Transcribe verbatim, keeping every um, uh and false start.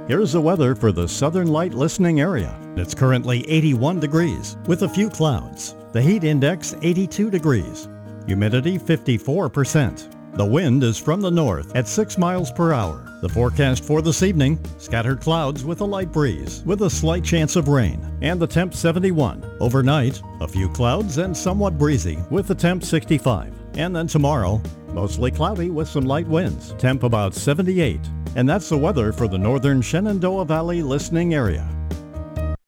Here's the weather for the Southern Light listening area. It's currently eighty-one degrees with a few clouds. The heat index eighty-two degrees. Humidity fifty-four percent. The wind is from the north at six miles per hour. The forecast for this evening, scattered clouds with a light breeze with a slight chance of rain. And the temp seventy-one. Overnight, a few clouds and somewhat breezy with the temp sixty-five. And then tomorrow, mostly cloudy with some light winds. Temp about seventy-eight. And that's the weather for the northern Shenandoah Valley listening area.